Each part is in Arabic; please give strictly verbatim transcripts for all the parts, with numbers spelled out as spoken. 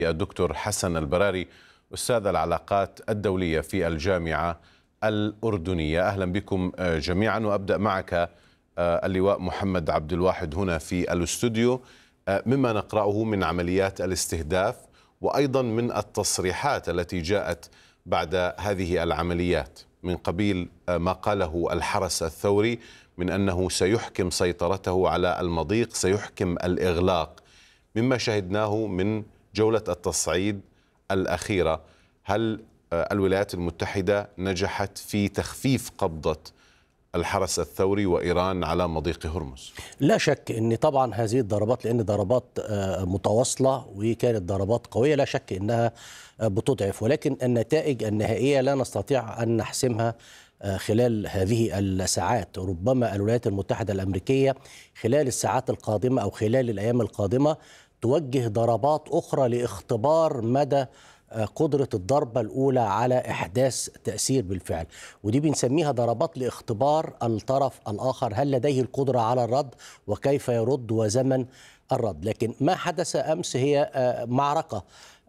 الدكتور حسن البراري، أستاذ العلاقات الدولية في الجامعة الأردنية. أهلا بكم جميعا، وأبدأ معك اللواء محمد عبد الواحد هنا في الاستوديو. مما نقرأه من عمليات الاستهداف وأيضا من التصريحات التي جاءت بعد هذه العمليات من قبيل ما قاله الحرس الثوري من أنه سيحكم سيطرته على المضيق، سيحكم الإغلاق. مما شهدناه من جولة التصعيد الأخيرة، هل الولايات المتحدة نجحت في تخفيف قبضة الحرس الثوري وإيران على مضيق هرمز؟ لا شك أن طبعا هذه الضربات، لأن ضربات متواصلة وكانت ضربات قوية، لا شك أنها بتضعف، ولكن النتائج النهائية لا نستطيع أن نحسمها خلال هذه الساعات. ربما الولايات المتحدة الأمريكية خلال الساعات القادمة أو خلال الأيام القادمة توجه ضربات أخرى لاختبار مدى قدرة الضربة الأولى على إحداث تأثير بالفعل، ودي بنسميها ضربات لاختبار الطرف الآخر هل لديه القدرة على الرد وكيف يرد وزمن الرد. لكن ما حدث أمس هي معركة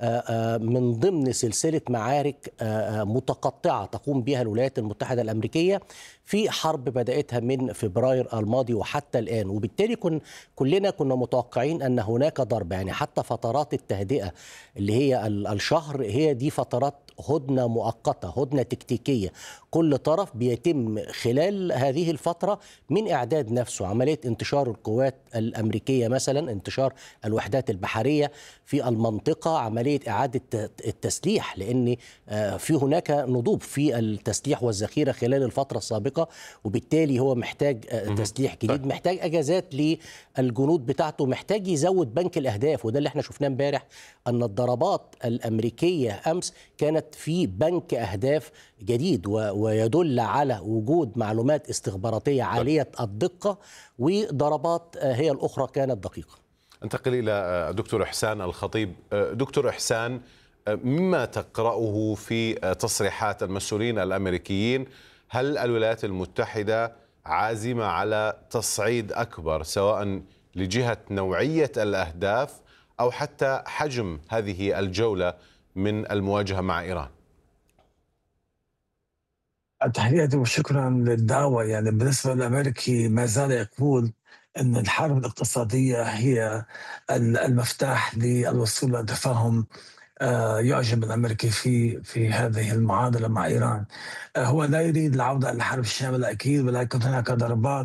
من ضمن سلسلة معارك متقطعة تقوم بها الولايات المتحدة الأمريكية في حرب بدأتها من فبراير الماضي وحتى الآن، وبالتالي كن كلنا كنا متوقعين أن هناك ضرب، يعني حتى فترات التهدئة اللي هي الشهر هي دي فترات هدنة مؤقتة، هدنة تكتيكية. كل طرف بيتم خلال هذه الفترة من إعداد نفسه، عملية انتشار القوات الأمريكية مثلا، انتشار الوحدات البحرية في المنطقة، عملية إعادة التسليح، لأن في هناك نضوب في التسليح والذخيرة خلال الفترة السابقة، وبالتالي هو محتاج تسليح جديد، محتاج أجازات للجنود بتاعته، محتاج يزود بنك الأهداف. وده اللي احنا شفناه امبارح، أن الضربات الأمريكية أمس كانت في بنك أهداف جديد، ويدل على وجود معلومات استخباراتية عالية الدقة، وضربات هي الأخرى كانت دقيقة. انتقل إلى دكتور إحسان الخطيب. دكتور إحسان، مما تقرأه في تصريحات المسؤولين الأمريكيين، هل الولايات المتحدة عازمة على تصعيد أكبر سواء لجهة نوعية الأهداف أو حتى حجم هذه الجولة من المواجهة مع إيران؟ تحياتي وشكرا للدعوة. يعني بالنسبة للأمريكي ما زال يقول أن الحرب الاقتصادية هي المفتاح للوصول إلى تفاهم يعجب الأمريكي في في هذه المعادلة مع إيران. هو لا يريد العودة إلى الحرب الشاملة أكيد، ولكن هناك ضربات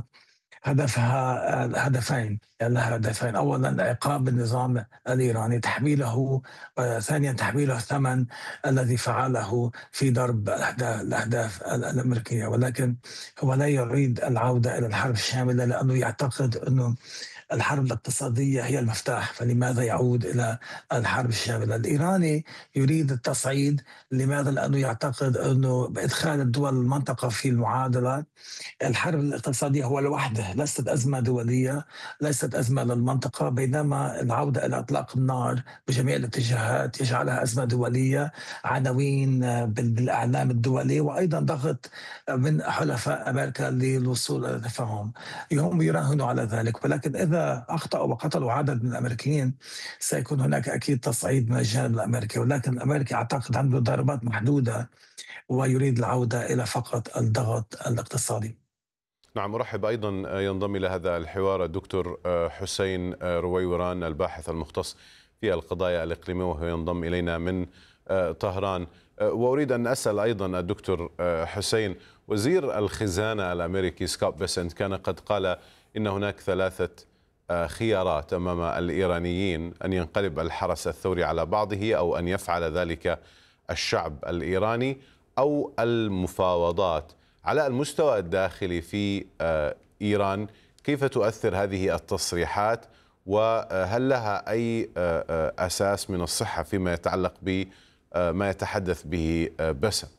هدفها هدفين، يعني لها هدفين: اولا عقاب النظام الايراني، تحميله، ثانيا تحميله الثمن الذي فعله في ضرب الاهداف الامريكيه. ولكن هو لا يريد العوده الى الحرب الشامله، لانه يعتقد انه الحرب الاقتصادية هي المفتاح، فلماذا يعود إلى الحرب الشاملة؟ الإيراني يريد التصعيد، لماذا؟ لأنه يعتقد أنه بإدخال الدول المنطقة في المعادلة. الحرب الاقتصادية هو لوحده ليست أزمة دولية، ليست أزمة للمنطقة، بينما العودة إلى إطلاق النار بجميع الاتجاهات يجعلها أزمة دولية، عناوين بالإعلام الدولي، وأيضا ضغط من حلفاء أمريكا للوصول إلى تفاهم. هم يراهنوا على ذلك، ولكن إذا أخطأوا وقتلوا عدد من الأمريكيين سيكون هناك أكيد تصعيد من الجانب الأمريكي. ولكن الأمريكي أعتقد عنده ضربات محدودة ويريد العودة إلى فقط الضغط الاقتصادي. نعم، أرحب أيضا ينضم إلى هذا الحوار الدكتور حسين رويوران، الباحث المختص في القضايا الإقليمية، وهو ينضم إلينا من طهران. وأريد أن أسأل أيضا الدكتور حسين، وزير الخزانة الأمريكي سكوت بيسنت كان قد قال إن هناك ثلاثة خيارات أمام الإيرانيين: أن ينقلب الحرس الثوري على بعضه، أو أن يفعل ذلك الشعب الإيراني، أو المفاوضات. على المستوى الداخلي في إيران، كيف تؤثر هذه التصريحات، وهل لها أي أساس من الصحة فيما يتعلق بما يتحدث به بيسنت؟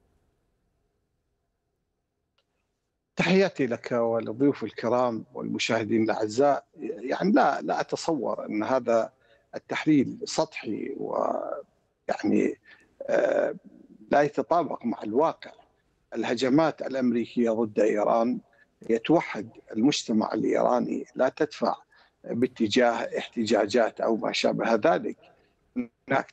تحياتي لك وللضيوف الكرام والمشاهدين الأعزاء. يعني لا لا أتصور أن هذا التحليل سطحي ويعني لا يتطابق مع الواقع. الهجمات الأمريكية ضد إيران يتوحد المجتمع الإيراني، لا تدفع باتجاه احتجاجات أو ما شابه ذلك. هناك